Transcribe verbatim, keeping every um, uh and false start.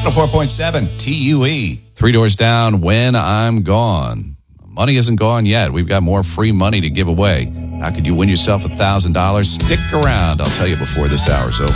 four point seven T U E. Three Doors Down, When I'm Gone. Money isn't gone yet. We've got more free money to give away. How could you win yourself one thousand dollars? Stick around. I'll tell you before this hour's over.